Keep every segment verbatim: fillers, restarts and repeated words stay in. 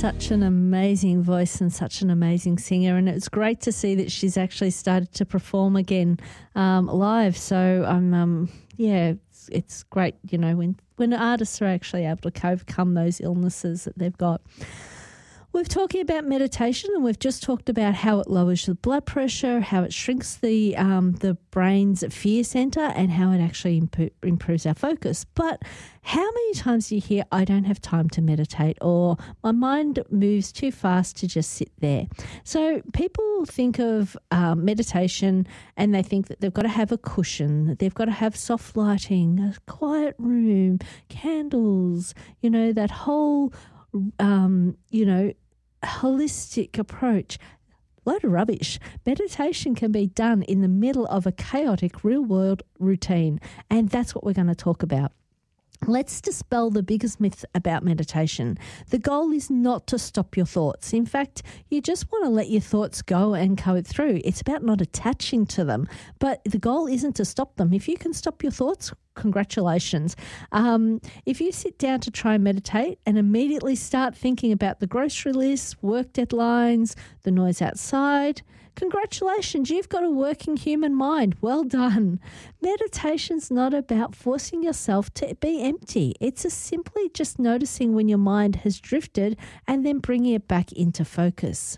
such an amazing voice and such an amazing singer, and it's great to see that she's actually started to perform again um, live. So I'm, um, yeah, it's, it's great, you know, when when artists are actually able to overcome those illnesses that they've got. We're talking about meditation, and we've just talked about how it lowers the blood pressure, how it shrinks the um, the brain's fear centre, and how it actually imp- improves our focus. But how many times do you hear, I don't have time to meditate, or my mind moves too fast to just sit there? So people think of um, meditation and they think that they've got to have a cushion, that they've got to have soft lighting, a quiet room, candles, you know, that whole, um, you know, holistic approach. Load of rubbish. Meditation can be done in the middle of a chaotic real world routine, and that's what we're going to talk about. Let's dispel the biggest myth about meditation. The goal is not to stop your thoughts. In fact, you just want to let your thoughts go and go through. It's about not attaching to them, but the goal isn't to stop them. If you can stop your thoughts, congratulations. Um, if you sit down to try and meditate and immediately start thinking about the grocery list, work deadlines, the noise outside, congratulations, you've got a working human mind. Well done. Meditation's not about forcing yourself to be empty. It's a simply just noticing when your mind has drifted and then bringing it back into focus.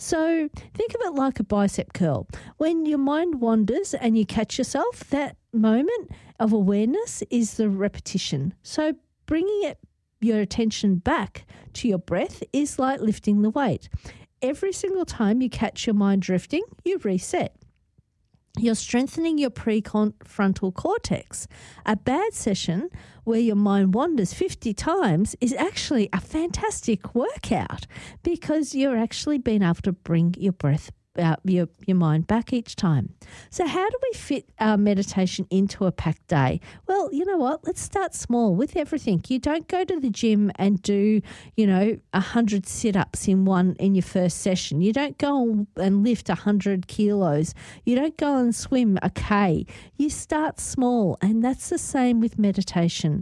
So think of it like a bicep curl. When your mind wanders and you catch yourself, that moment of awareness is the repetition. So bringing it, your attention back to your breath is like lifting the weight. Every single time you catch your mind drifting, you reset. You're strengthening your prefrontal cortex. A bad session where your mind wanders fifty times is actually a fantastic workout because you're actually being able to bring your breath Uh, your, your mind back each time. So how do we fit our meditation into a packed day? Well, you know what? Let's start small with everything. You don't go to the gym and do, you know, one hundred sit-ups in one in your first session. You don't go and lift one hundred kilos. You don't go and swim a K. You start small, and that's the same with meditation.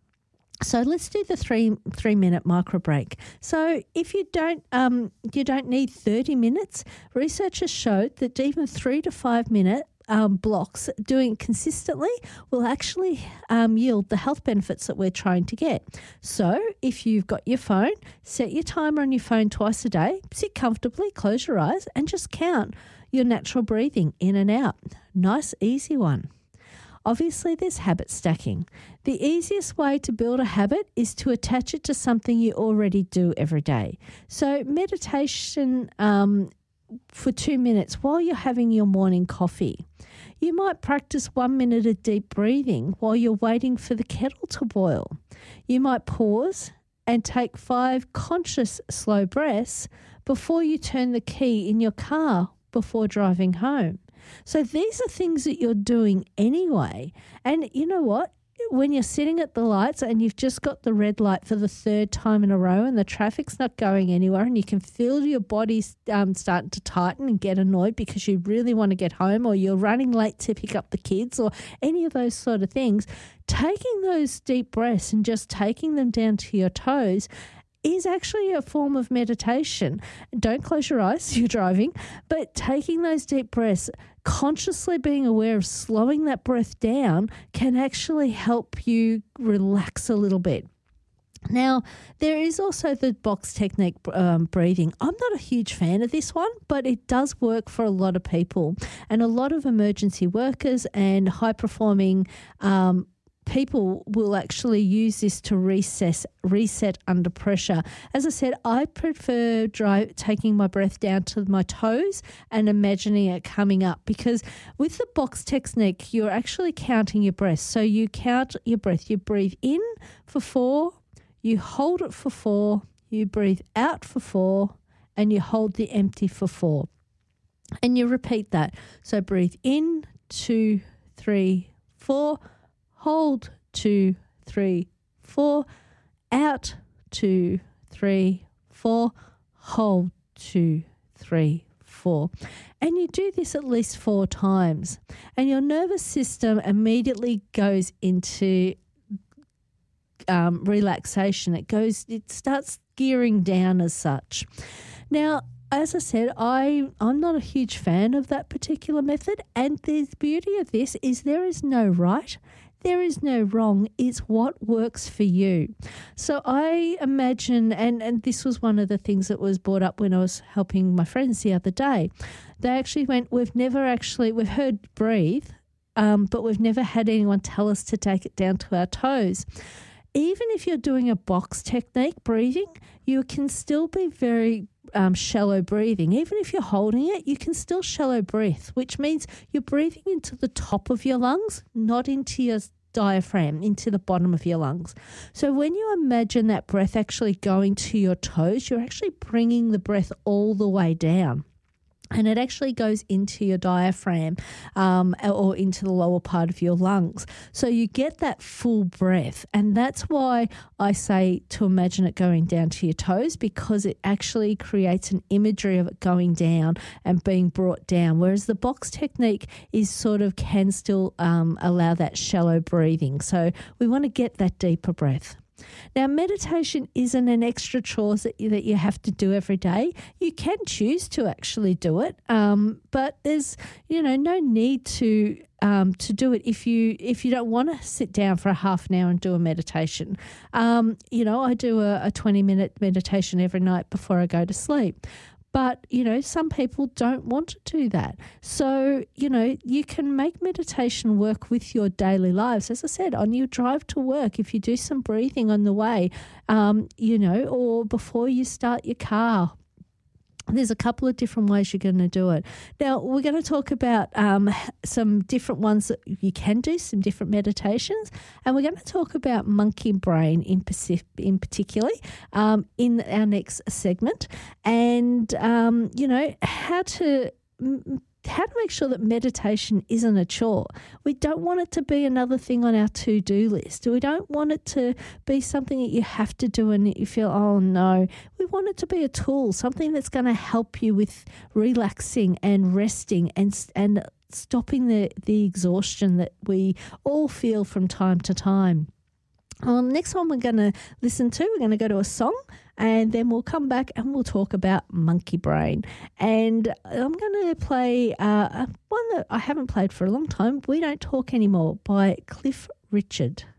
So let's do the three three minute micro break. So if you don't um you don't need thirty minutes, researchers showed that even three to five minute um, blocks doing it consistently will actually um, yield the health benefits that we're trying to get. So if you've got your phone, set your timer on your phone twice a day, sit comfortably, close your eyes, and just count your natural breathing in and out. Nice, easy one. Obviously, there's habit stacking. The easiest way to build a habit is to attach it to something you already do every day. So meditation um, for two minutes while you're having your morning coffee. You might practice one minute of deep breathing while you're waiting for the kettle to boil. You might pause and take five conscious slow breaths before you turn the key in your car before driving home. So these are things that you're doing anyway. And you know what? When you're sitting at the lights and you've just got the red light for the third time in a row and the traffic's not going anywhere and you can feel your body um, starting to tighten and get annoyed because you really want to get home, or you're running late to pick up the kids, or any of those sort of things, taking those deep breaths and just taking them down to your toes is actually a form of meditation. Don't close your eyes, you're driving, but taking those deep breaths, consciously being aware of slowing that breath down can actually help you relax a little bit. Now, there is also the box technique um, breathing. I'm not a huge fan of this one, but it does work for a lot of people, and a lot of emergency workers and high-performing um people will actually use this to reset, reset under pressure. As I said, I prefer dry, taking my breath down to my toes and imagining it coming up, because with the box technique, you're actually counting your breath. So you count your breath. You breathe in for four, you hold it for four, you breathe out for four, and you hold the empty for four. And you repeat that. So breathe in, two, three, four, hold, two, three, four, out, two, three, four, hold, two, three, four. And you do this at least four times. And your nervous system immediately goes into um, relaxation. It goes, it starts gearing down as such. Now, as I said, I, I'm not a huge fan of that particular method, and the beauty of this is there is no right, there is no wrong. It's what works for you. So I imagine, and, and this was one of the things that was brought up when I was helping my friends the other day. They actually went, we've never actually, we've heard breathe, um, but we've never had anyone tell us to take it down to our toes. Even if you're doing a box technique breathing, you can still be very um, shallow breathing. Even if you're holding it, you can still shallow breath, which means you're breathing into the top of your lungs, not into your diaphragm, into the bottom of your lungs. So when you imagine that breath actually going to your toes, you're actually bringing the breath all the way down. And it actually goes into your diaphragm um, or into the lower part of your lungs. So you get that full breath. And that's why I say to imagine it going down to your toes, because it actually creates an imagery of it going down and being brought down. Whereas the box technique is sort of can still um, allow that shallow breathing. So we want to get that deeper breath. Now, meditation isn't an extra chore that you, that you have to do every day. You can choose to actually do it, um, but there's, you know, no need to um, to do it if you if you don't want to sit down for a half an hour and do a meditation. Um, you know, I do a, a twenty minute meditation every night before I go to sleep. But, you know, some people don't want to do that. So, you know, you can make meditation work with your daily lives. As I said, on your drive to work, if you do some breathing on the way, um, you know, or before you start your car. There's a couple of different ways you're going to do it. Now, we're going to talk about um, some different ones that you can do, some different meditations, and we're going to talk about monkey brain in, in particular um, in our next segment, and, um, you know, how to... how to make sure that meditation isn't a chore. We don't want it to be another thing on our to-do list. We don't want it to be something that you have to do and you feel, oh, no. We want it to be a tool, something that's going to help you with relaxing and resting and and stopping the, the exhaustion that we all feel from time to time. Well, next one we're going to listen to, we're going to go to a song, and then we'll come back and we'll talk about monkey brain. And I'm going to play uh, one that I haven't played for a long time, We Don't Talk Anymore by Cliff Richard.